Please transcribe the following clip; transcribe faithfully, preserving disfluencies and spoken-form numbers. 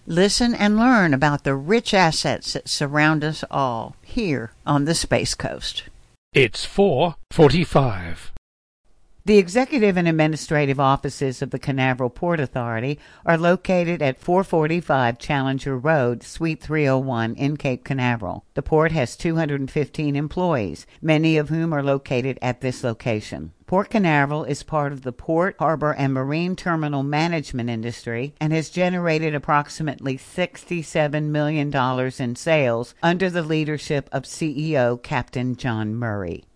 Listen and learn about the rich assets that surround us all here on the Space Coast. It's four forty-five. The executive and administrative offices of the Canaveral Port Authority are located at four forty-five Challenger Road, Suite three oh one in Cape Canaveral. The port has two hundred fifteen employees, many of whom are located at this location. Port Canaveral is part of the port, harbor, and marine terminal management industry and has generated approximately sixty-seven million dollars in sales under the leadership of C E O Captain John Murray.